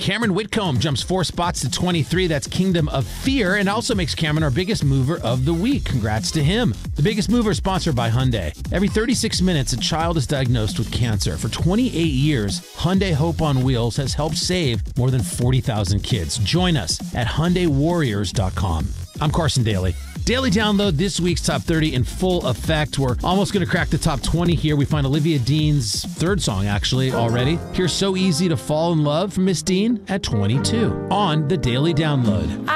Cameron Whitcomb jumps 4 spots to 23. That's Kingdom of Fear, and also makes Cameron our biggest mover of the week. Congrats to him. The Biggest Mover is sponsored by Hyundai. Every 36 minutes, a child is diagnosed with cancer. For 28 years, Hyundai Hope on Wheels has helped save more than 40,000 kids. Join us at HyundaiWarriors.com. I'm Carson Daly. Daily Download, this week's Top 30 in full effect. We're almost going to crack the top 20 here. We find Olivia Dean's third song, actually, already. Here's So Easy to Fall in Love from Miss Dean at 22 on the Daily Download.